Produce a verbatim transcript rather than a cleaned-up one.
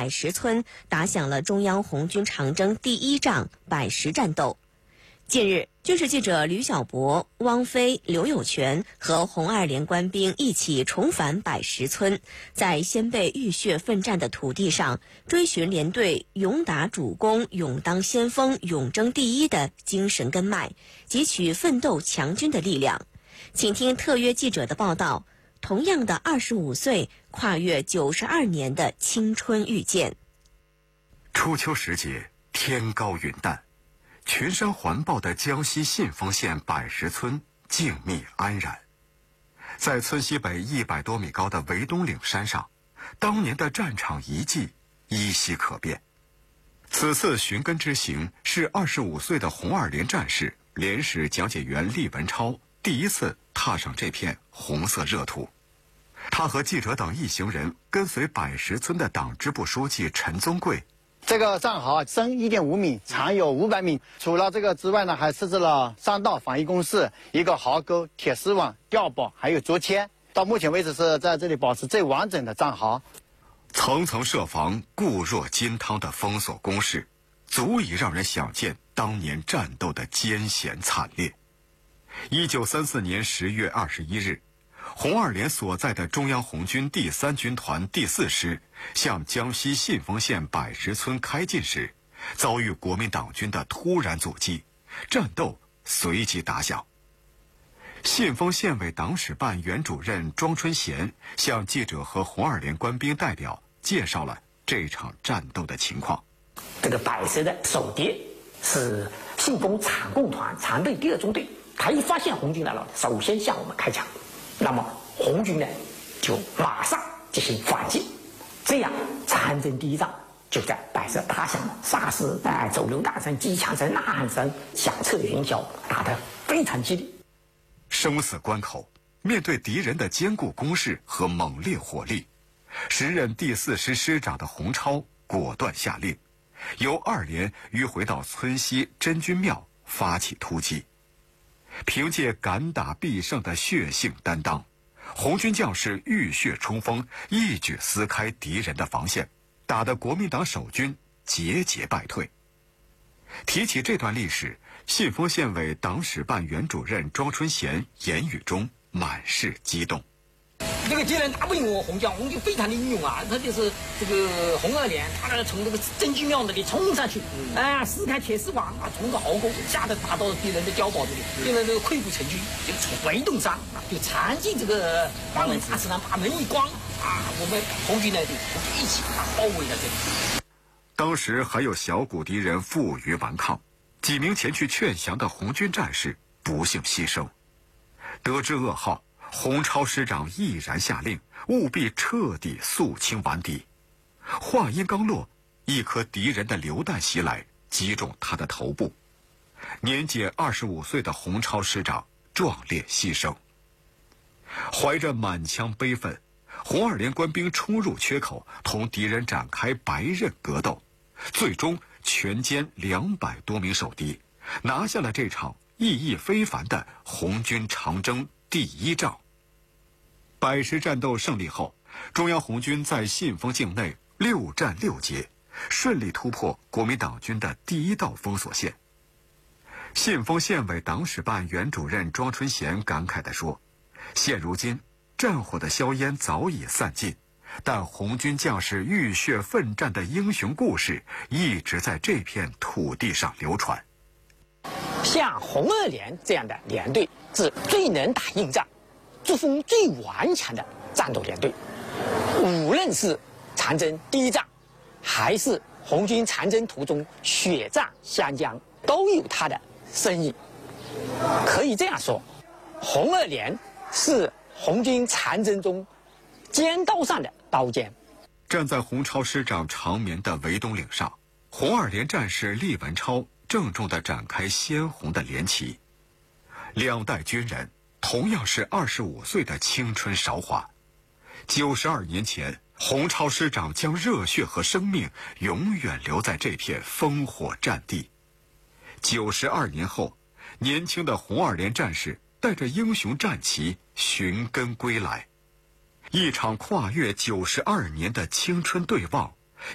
百石村打响了中央红军长征第一仗百石战斗。近日，军事记者吕小博、汪飞、刘有全和红二连官兵一起重返百石村，在先辈浴血奋战的土地上，追寻连队勇打主攻、勇当先锋、勇争第一的精神根脉，汲取奋斗强军的力量。请听特约记者的报道。同样的二十五岁，跨越九十二年的青春遇见。 初秋时节，天高云淡，群山环抱的江西信丰县百石村静谧安然。在村西北一百多米高的围东岭山上，当年的战场遗迹依稀可辨。此次寻根之行是二十五岁的红二连战士、连史讲解员厉文超第一次踏上这片红色热土。他和记者等一行人跟随百石村的党支部书记陈宗贵。 这个战壕深一点五米，长有五百米。除了这个之外呢，还设置了三道防御工事，一个壕沟、铁丝网、碉堡，还有竹签。到目前为止是在这里保持最完整的战壕。 层层设防、固若金汤的封锁工事，足以让人想见当年战斗的艰险惨烈。一九三四年十月二十一日，红二连所在的中央红军第三军团第四师向江西信丰县百石村开进时，遭遇国民党军的突然阻击，战斗随即打响。信丰县委党史办原主任庄春贤向记者和红二连官兵代表介绍了这场战斗的情况。 这个百石的守敌是信丰厂共团常队第二中队，他一发现红军来了，首先向我们开枪。那么红军呢，就马上进行反击，这样长征第一仗就在百石打响了。霎时在走榴弹声、机枪声、呐喊声响彻云霄，打得非常激烈。 生死关口，面对敌人的坚固攻势和猛烈火力，时任第四师师长的洪超果断下令，由二连迂回到村西真君庙发起突击。凭借敢打必胜的血性担当，红军将士浴血冲锋，一举撕开敌人的防线，打得国民党守军节节败退。提起这段历史，信丰县委党史办原主任庄春贤言语中满是激动。 这个敌人打不赢我红将，红军非常的英勇啊！他就是这个红二连，他呢从这个真君庙那里冲上去，哎、嗯，撕开铁丝网啊，从这壕沟一下子打到敌人的碉堡这里，敌人这个溃不成军，就从围洞上啊，就藏进这个八门大石上，把门一关啊，我们红军呢就一起啊包围了这里。 当时还有小股敌人负隅顽抗，几名前去劝降的红军战士不幸牺牲。得知噩耗，洪超师长毅然下令，务必彻底肃清顽敌。话音刚落，一颗敌人的榴弹袭来，击中他的头部。年仅二十五岁的洪超师长壮烈牺牲。怀着满腔悲愤，红二连官兵冲入缺口，同敌人展开白刃格斗，最终全歼两百多名守敌，拿下了这场意义非凡的红军长征第一仗。百石战斗胜利后，中央红军在信丰境内六战六捷，顺利突破国民党军的第一道封锁线。信丰县委党史办原主任庄春贤感慨地说：“现如今，战火的硝烟早已散尽，但红军将士浴血奋战的英雄故事一直在这片土地上流传。” 像红二连这样的连队是最能打硬仗、作风最顽强的战斗连队。无论是长征第一仗，还是红军长征途中血战湘江，都有他的身影。可以这样说，红二连是红军长征中尖刀上的刀尖。 站在洪超师长长眠的围东岭上，红二连战士厉文超郑重地展开鲜红的连旗。两代军人同样是二十五岁的青春韶华。九十二年前，洪超师长将热血和生命永远留在这片烽火战地。九十二年后，年轻的红二连战士带着英雄战旗寻根归来。一场跨越九十二年的青春对望